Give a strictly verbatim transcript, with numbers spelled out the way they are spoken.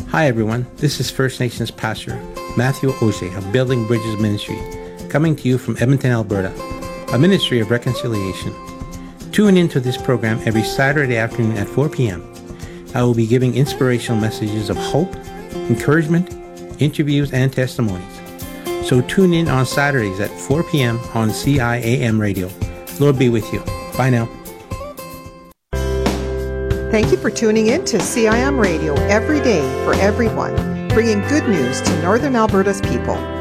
Hi everyone, this is First Nations Pastor Matthew Auger of Building Bridges Ministry, coming to you from Edmonton, Alberta, a ministry of reconciliation. Tune into this program every Saturday afternoon at four p.m. I will be giving inspirational messages of hope, encouragement, interviews, and testimonies. So tune in on Saturdays at four p.m. on C I A M Radio. Lord be with you. Bye now. Thank you for tuning in to C I M Radio every day for everyone, bringing good news to Northern Alberta's people.